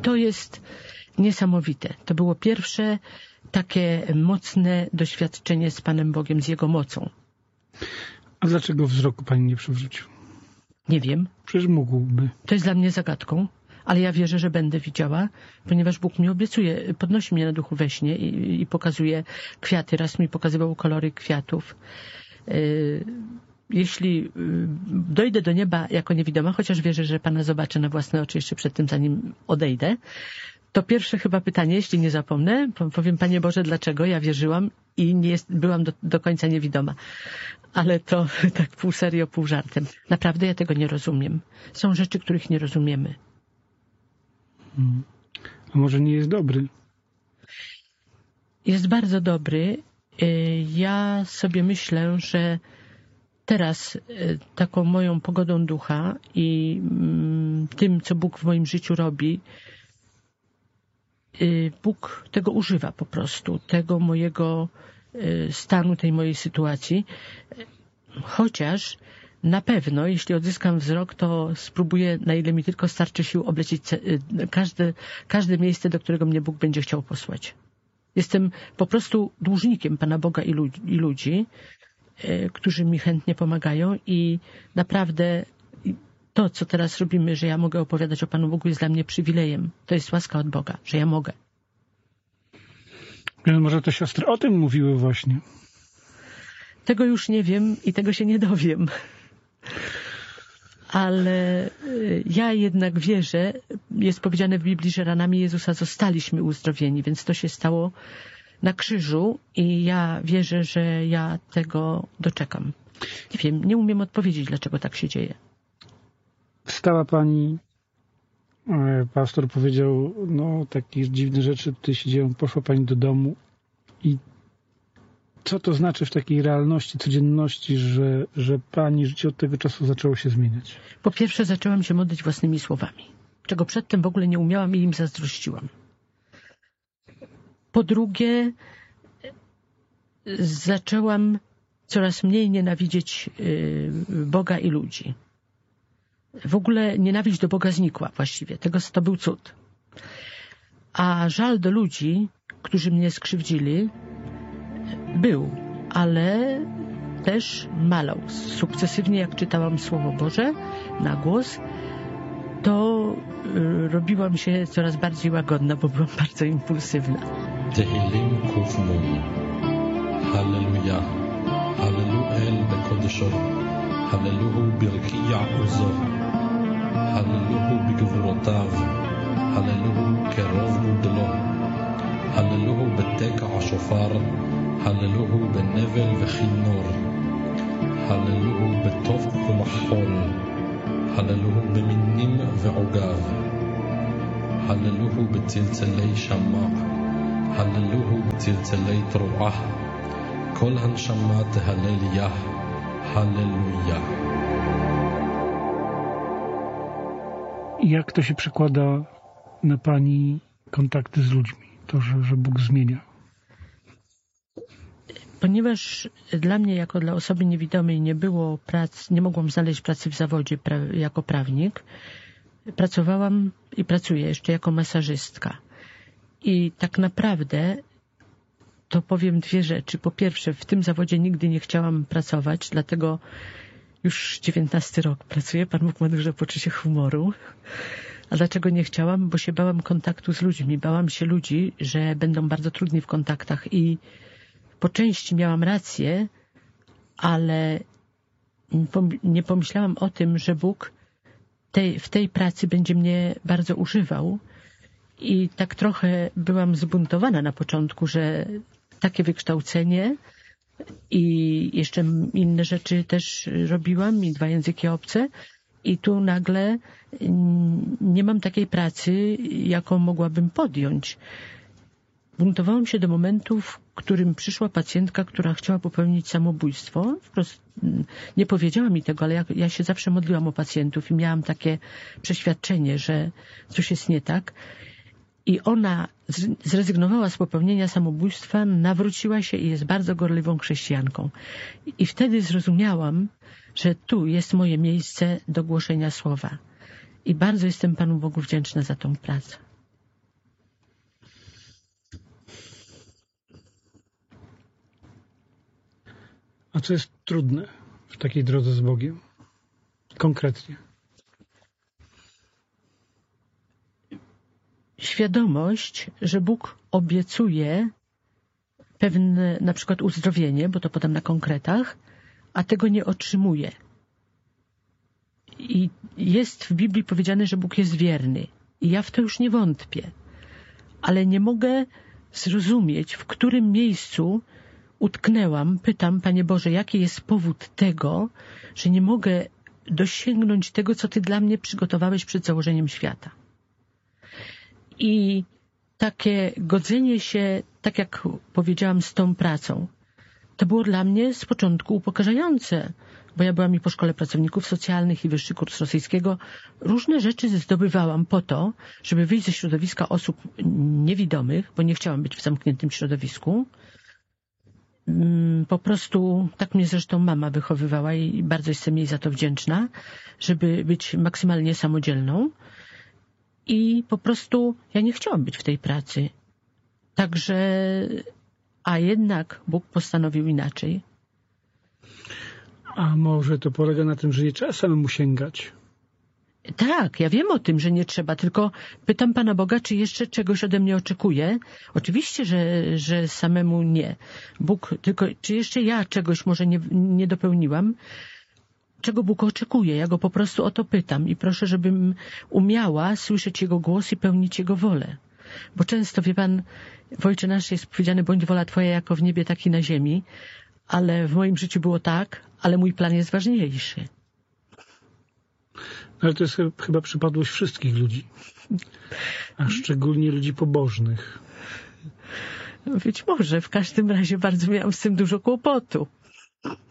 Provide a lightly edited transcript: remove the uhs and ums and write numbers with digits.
to jest niesamowite. To było pierwsze takie mocne doświadczenie z Panem Bogiem, z Jego mocą. A dlaczego wzroku Pani nie przywrócił? Nie wiem. Przecież mógłby. To jest dla mnie zagadką, ale ja wierzę, że będę widziała, ponieważ Bóg mi obiecuje, podnosi mnie na duchu we śnie i pokazuje kwiaty. Raz mi pokazywał kolory kwiatów. Jeśli dojdę do nieba jako niewidoma, chociaż wierzę, że Pana zobaczę na własne oczy jeszcze przed tym, zanim odejdę, to pierwsze chyba pytanie, jeśli nie zapomnę, powiem: Panie Boże, dlaczego ja wierzyłam i byłam do końca niewidoma. Ale to tak pół serio, pół żartem. Naprawdę ja tego nie rozumiem. Są rzeczy, których nie rozumiemy. A może nie jest dobry? Jest bardzo dobry. Ja sobie myślę, że teraz taką moją pogodą ducha i tym, co Bóg w moim życiu robi, Bóg tego używa po prostu, tego mojego stanu, tej mojej sytuacji. Chociaż na pewno, jeśli odzyskam wzrok, to spróbuję, na ile mi tylko starczy sił, oblecieć każde miejsce, do którego mnie Bóg będzie chciał posłać. Jestem po prostu dłużnikiem Pana Boga i ludzi, którzy mi chętnie pomagają i naprawdę to, co teraz robimy, że ja mogę opowiadać o Panu Bogu, jest dla mnie przywilejem. To jest łaska od Boga, że ja mogę. Może te siostry o tym mówiły właśnie. Tego już nie wiem i tego się nie dowiem. Ale ja jednak wierzę, jest powiedziane w Biblii, że ranami Jezusa zostaliśmy uzdrowieni, więc to się stało na krzyżu i ja wierzę, że ja tego doczekam. Nie wiem, nie umiem odpowiedzieć, dlaczego tak się dzieje. Stała Pani, pastor powiedział, takie dziwne rzeczy tutaj się dzieją, poszła Pani do domu i co to znaczy w takiej realności, codzienności, że Pani życie od tego czasu zaczęło się zmieniać? Po pierwsze, zaczęłam się modlić własnymi słowami, czego przedtem w ogóle nie umiałam i im zazdrościłam. Po drugie, zaczęłam coraz mniej nienawidzieć Boga i ludzi. W ogóle nienawiść do Boga znikła właściwie. To był cud. A żal do ludzi, którzy mnie skrzywdzili, był, ale też malał. Sukcesywnie, jak czytałam Słowo Boże na głos, to robiłam się coraz bardziej łagodna, bo byłam bardzo impulsywna. תהילים ק"מ. הללויה, הללו אל בקודשו, הללוהו ברקיע עוזו, הללוהו בגבורותיו, הללוהו כרוב גודלו, הללוהו בתקע השופר, הללוהו בנבל וכינור, הללוהו בתוף ומחול, הללוהו במינים ועוגב, הללוהו בצלצלי שמע, הללוהו בצלצלי תרועה, כל הנשמה תהלל יה, הללויה. Jak to się przekłada na Pani kontakty z ludźmi? To, że Bóg zmienia? Ponieważ dla mnie, jako dla osoby niewidomej, nie było pracy, nie mogłam znaleźć pracy w zawodzie jako prawnik, pracowałam i pracuję jeszcze jako masażystka. I tak naprawdę to powiem dwie rzeczy. Po pierwsze, w tym zawodzie nigdy nie chciałam pracować, dlatego już 19 rok pracuję. Pan Bóg ma duże poczucie humoru. A dlaczego nie chciałam? Bo się bałam kontaktu z ludźmi. Bałam się ludzi, że będą bardzo trudni w kontaktach i po części miałam rację, ale nie pomyślałam o tym, że Bóg w tej pracy będzie mnie bardzo używał. I tak trochę byłam zbuntowana na początku, że takie wykształcenie i jeszcze inne rzeczy też robiłam, i 2 języki obce. I tu nagle nie mam takiej pracy, jaką mogłabym podjąć. Buntowałam się do momentu, w którym przyszła pacjentka, która chciała popełnić samobójstwo. Wprost nie powiedziała mi tego, ale ja się zawsze modliłam o pacjentów i miałam takie przeświadczenie, że coś jest nie tak. I ona zrezygnowała z popełnienia samobójstwa, nawróciła się i jest bardzo gorliwą chrześcijanką. I wtedy zrozumiałam, że tu jest moje miejsce do głoszenia słowa. I bardzo jestem Panu Bogu wdzięczna za tą pracę. A co jest trudne w takiej drodze z Bogiem? Konkretnie. Świadomość, że Bóg obiecuje pewne na przykład uzdrowienie, bo to podam na konkretach, a tego nie otrzymuje. I jest w Biblii powiedziane, że Bóg jest wierny. I ja w to już nie wątpię. Ale nie mogę zrozumieć, w którym miejscu utknęłam. Pytam, Panie Boże, jaki jest powód tego, że nie mogę dosięgnąć tego, co Ty dla mnie przygotowałeś przed założeniem świata. I takie godzenie się, tak jak powiedziałam, z tą pracą, to było dla mnie z początku upokarzające, bo ja byłam i po Szkole Pracowników Socjalnych i wyższy kurs rosyjskiego. Różne rzeczy zdobywałam po to, żeby wyjść ze środowiska osób niewidomych, bo nie chciałam być w zamkniętym środowisku. Po prostu tak mnie zresztą mama wychowywała i bardzo jestem jej za to wdzięczna, żeby być maksymalnie samodzielną. I po prostu ja nie chciałam być w tej pracy. Także, a jednak Bóg postanowił inaczej. A może to polega na tym, że nie trzeba samemu sięgać? Tak, ja wiem o tym, że nie trzeba, tylko pytam Pana Boga, czy jeszcze czegoś ode mnie oczekuje. Oczywiście, że samemu nie. Bóg, tylko czy jeszcze ja czegoś może nie dopełniłam? Czego Bóg oczekuje? Ja Go po prostu o to pytam i proszę, żebym umiała słyszeć Jego głos i pełnić Jego wolę. Bo często, wie Pan, w Ojcze Nasz jest powiedziane, bądź wola Twoja jako w niebie, tak i na ziemi, ale w moim życiu było tak, ale mój plan jest ważniejszy. Ale to jest chyba przypadłość wszystkich ludzi, a szczególnie ludzi pobożnych. Być może, w każdym razie bardzo miałam z tym dużo kłopotu.